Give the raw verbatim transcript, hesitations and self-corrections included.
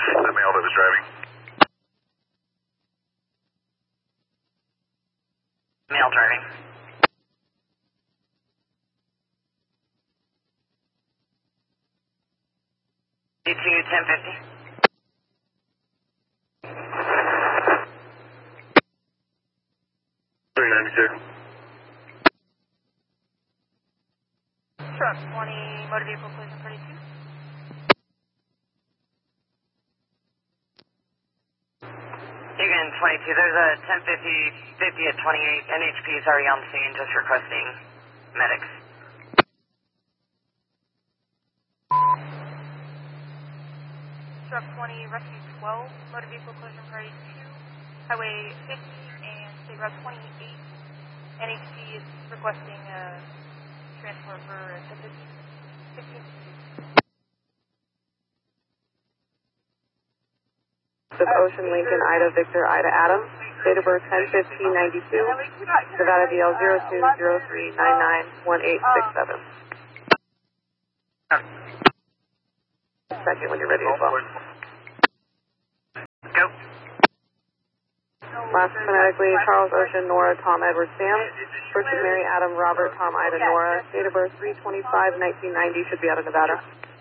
The male that was driving. Male driving. D two ten fifty. three ninety-two. Truck twenty, motor vehicle collision thirty-two. Egan twenty-two, there's a ten fifty, fifty at twenty-eight. N H P is already on scene, just requesting medics. Truck twenty, rescue twelve, motor vehicle collision thirty-two, highway fifty, and state route twenty-eight. N H P is requesting a transfer for the fifteen. Of Ocean Lincoln, Ida Victor, Ida Adam, date of birth ten fifteen ninety-two, Nevada D L zero two zero three nine nine one eight six seven. Second when you're ready as well. Go. Last phonetically, Charles Ocean, Nora, Tom, Edward, Sam. First is Mary, Adam, Robert, Tom, Ida, Nora. Date of birth three twenty-five nineteen ninety, should be out of Nevada.